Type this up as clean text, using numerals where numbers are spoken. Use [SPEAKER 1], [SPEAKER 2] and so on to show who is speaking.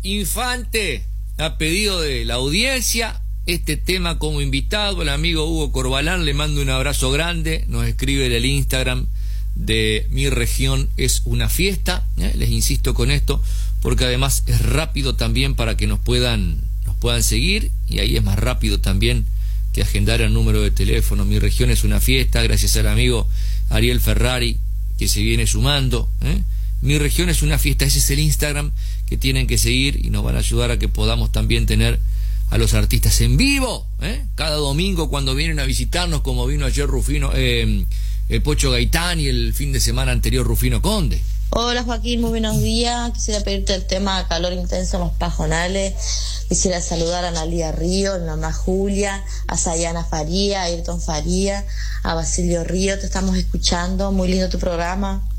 [SPEAKER 1] Infante, a pedido de la audiencia, este tema como invitado, el amigo Hugo Corbalán, le mando un abrazo grande, nos escribe en el Instagram de Mi Región es una fiesta, les insisto con esto, porque además es rápido también para que nos puedan seguir, y ahí es más rápido también que agendar el número de teléfono. Mi Región es una fiesta, gracias al amigo Ariel Ferrari, que se viene sumando, Mi Región es una fiesta, ese es el Instagram que tienen que seguir y nos van a ayudar a que podamos también tener a los artistas en vivo, cada domingo cuando vienen a visitarnos, como vino ayer Rufino, Pocho Gaitán, y el fin de semana anterior Rufino Conde.
[SPEAKER 2] Hola Joaquín, muy buenos días. Quisiera pedirte el tema Calor Intenso en los Pajonales. Quisiera saludar a Analia Río, a mi mamá Julia, a Sayana Faría, a Ayrton Faría, a Basilio Río. Te estamos escuchando, muy lindo tu programa.